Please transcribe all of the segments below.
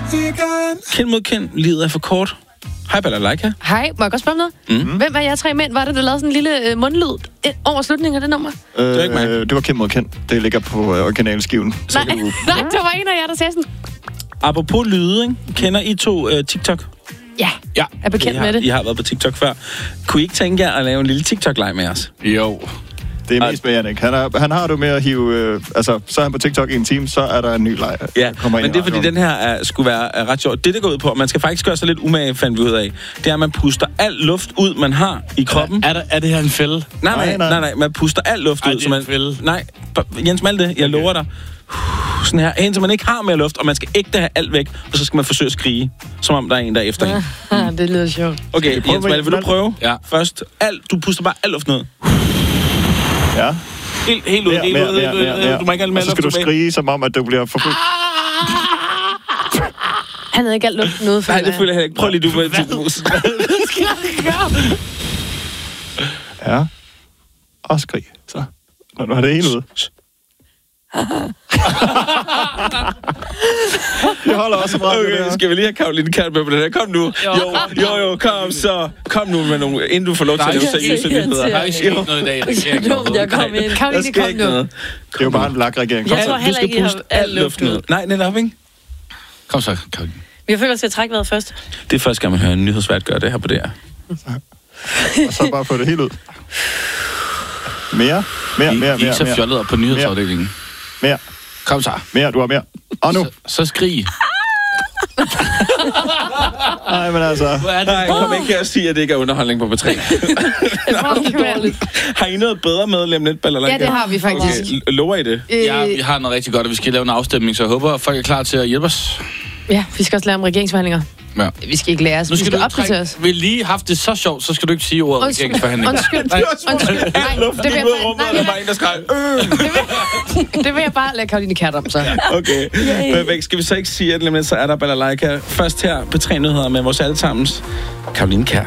Kind mod kind, livet er for kort. Hej, Balalaika. Hej, må jeg godt spørge noget? Hvem af jer 3 mænd var det, der lavede sådan en lille mundlyd over slutningen af det nummer? Det var ikke mig. Det var Kind mod Kind. Det ligger på originalskiven. Nej, det var en af jer, der sagde sådan... Apropos lyde, ikke? Kender I 2 TikTok? Ja, er bekendt med det. I har været på TikTok før. Kunne I ikke tænke jer at lave en lille TikTok-leg med os? Jo. Det er mest med Jannik. Han har du med at hive... så er han på TikTok i en time, så er der en ny leg. Ja, men det er fordi, den her skulle være ret sjov. Det går ud på, at man skal faktisk gøre sig lidt umage, fandt vi ud af. Det er, at man puster al luft ud, man har i kroppen. Er det her en fælde? Nej. Man puster al luft ud. Det er en fælde. Nej, Jens Malte, jeg lover dig. Sådan her, indtil man ikke har mere luft, og man skal ikke have alt væk, og så skal man forsøge at skrige, som om der er en, der er efter en. Det lyder sjovt. Okay, Jens Malte, vil du prøve? Ja. Først, du puster bare al luft ned. Ja. Helt ud. Du må ikke have mere luft. Så skal du skrige, som om, at du bliver forfulgt. Han havde ikke alt luften ude for. Nej, det føler jeg ikke. Prøv lige, du med til Ja. Og skrig. Så. Når du har det hele ude. Jeg holder også bra. Okay, skal vi lige have Caroline Kjær med på det her? Kom nu. Jo, kom så. Kom nu med nogle, inden du får lov til at lave seriøse nyheder. Der er ikke noget i dag. Jeg kom ind. Caroline, kom nu. Det er jo bare en lag-regering. Jeg tror heller ikke, I har al luft ud. Nej, netop ikke. Kom så, Caroline. Jeg føler, at jeg skal trække vejret først. Det er første gang, man hører en nyhedsvært gøre det her på det her. Og så bare få det helt ud. Mere. I er så fjollet op på nyhedsafdelingen. Mere. Kom så. Mere, du har mere. Og nu. Så skrig. Nej, men altså... Nej, kom ikke her og sige, at det ikke er underholdning på B3. Har I noget bedre medlem lidt, Balalaika? Ja, det har vi faktisk. Okay. Lover I det? Ja, vi har noget rigtig godt, og vi skal lave en afstemning, så jeg håber, at folk er klar til at hjælpe os. Ja, vi skal også lære om regeringsforhandlinger. Ja. Vi skal ikke lære os. Vi skal opdatere os. Vi lige haft det så sjovt, så skal du ikke sige ordet regeringsforhandlinger. Undskyld. Det vil jeg bare lade Caroline Kjær om, så. Okay, perfekt. Skal vi så ikke sige, at så er der Balalaika først her på 3 nyheder med vores allesammens Caroline Kjær.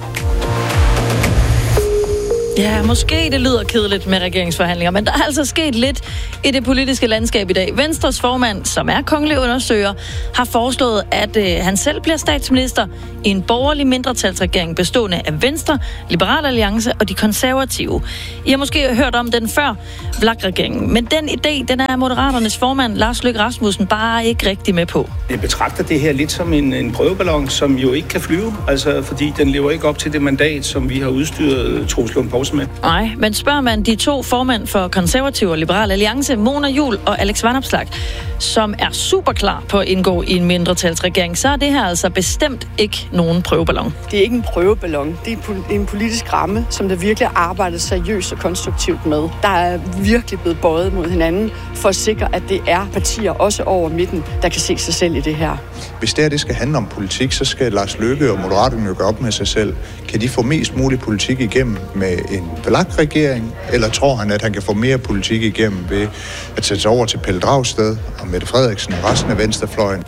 Ja, måske det lyder kedeligt med regeringsforhandlinger, men der er altså sket lidt i det politiske landskab i dag. Venstres formand, som er kongelig undersøger, har foreslået, at han selv bliver statsminister i en borgerlig mindretalsregering bestående af Venstre, Liberal Alliance og de konservative. I har måske hørt om den før, VLAK-regeringen, men den idé, den er Moderaternes formand, Lars Løkke Rasmussen, bare ikke rigtig med på. Jeg betragter det her lidt som en prøveballon, som jo ikke kan flyve, altså fordi den lever ikke op til det mandat, som vi har udstyret Troels Lund Poulsen med. Nej, men spørger man de 2 formænd for Konservative og Liberal Alliance, Mona Juul og Alex Vanopslagh, som er super klar på at indgå i en mindretalsregering, så er det her altså bestemt ikke nogen prøveballon. Det er ikke en prøveballon. Det er en politisk ramme, som der virkelig er arbejdet seriøst og konstruktivt med. Der er virkelig blevet bøjet mod hinanden for at sikre, at det er partier også over midten, der kan se sig selv i det her. Hvis det skal handle om politik, så skal Lars Løkke og Moderaterne jo gøre op med sig selv. Kan de få mest mulig politik igennem med en VLAK-regering, eller tror han, at han kan få mere politik igennem ved at sætte sig over til Pelle Dragsted og Mette Frederiksen og resten af venstrefløjen?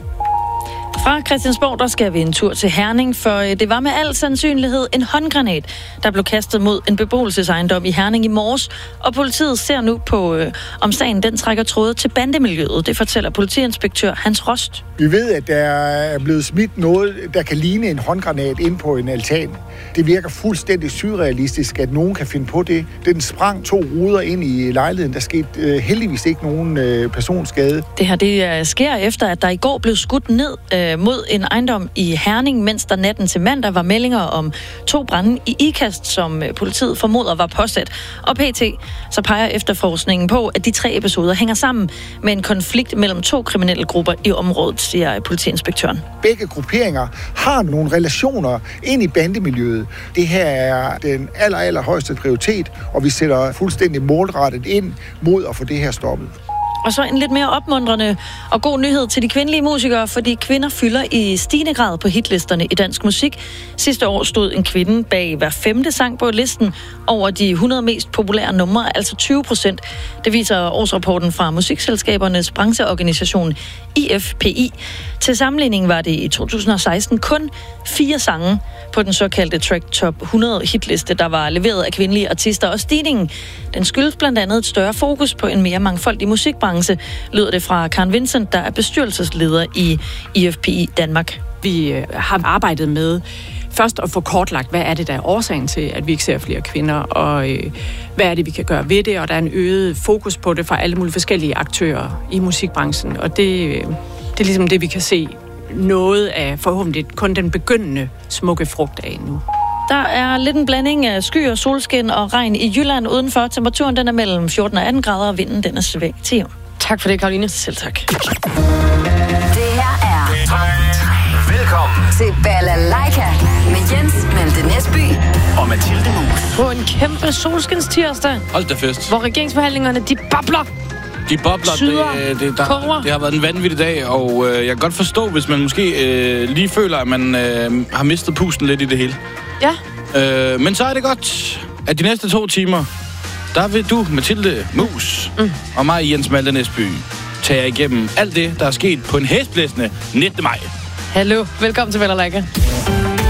Fra Christiansborg, der skal vi en tur til Herning, for det var med al sandsynlighed en håndgranat, der blev kastet mod en beboelsesejendom i Herning i morges, og politiet ser nu på, om sagen den trækker tråde til bandemiljøet. Det fortæller politiinspektør Hans Rost. Vi ved, at der er blevet smidt noget, der kan ligne en håndgranat ind på en altan. Det virker fuldstændig surrealistisk, at nogen kan finde på det. Den sprang 2 ruder ind i lejligheden. Der skete heldigvis ikke nogen personskade. Det her det sker efter, at der i går blev skudt ned mod en ejendom i Herning, mens der natten til mandag var meldinger om 2 brande i Ikast, som politiet formoder var påsat. Og PT så peger efterforskningen på, at de 3 episoder hænger sammen med en konflikt mellem 2 kriminelle grupper i området, siger politiinspektøren. Begge grupperinger har nogle relationer ind i bandemiljøet. Det her er den allerhøjeste prioritet, og vi sætter fuldstændig målrettet ind mod at få det her stoppet. Og så en lidt mere opmuntrende og god nyhed til de kvindelige musikere, fordi kvinder fylder i stigende grad på hitlisterne i dansk musik. Sidste år stod en kvinde bag hver 5. sang på listen over de 100 mest populære numre, altså 20%. Det viser årsrapporten fra musikselskabernes brancheorganisation IFPI. Til sammenligning var det i 2016 kun 4 sange på den såkaldte Track Top 100 hitliste, der var leveret af kvindelige artister. Og stigningen, den skyldes blandt andet et større fokus på en mere mangfoldig musikbranche musikbranche, lyder det fra Karen Vincent, der er bestyrelsesleder i IFPI Danmark. Vi har arbejdet med først at få kortlagt, hvad er det, der er årsagen til, at vi ikke ser flere kvinder, og hvad er det, vi kan gøre ved det, og der er en øget fokus på det fra alle mulige forskellige aktører i musikbranchen, og det er ligesom det, vi kan se noget af forhåbentlig kun den begyndende smukke frugt af nu. Der er lidt en blanding af skyer, solskin og regn i Jylland udenfor. Temperaturen den er mellem 14 og 18 grader, og vinden den er svag til jævn. Tak for det, Karoline. Selv tak. Det her er velkommen til Balalaika med Jens Malte Næsby og Mathilde Muus. På en kæmpe solskinstirsdag. Hold da fest. Hvor regeringsforhandlingerne, de babler. De bobler, det har været en vanvittig dag, og jeg kan godt forstå, hvis man måske lige føler, at man har mistet pusten lidt i det hele. Ja. Men så er det godt, at de næste 2 timer, der vil du, Mathilde Muus, og mig, Jens Malte Næsby, tage igennem alt det, der er sket på en hæsblæsende 19. maj. Hallo, velkommen til Balalaika.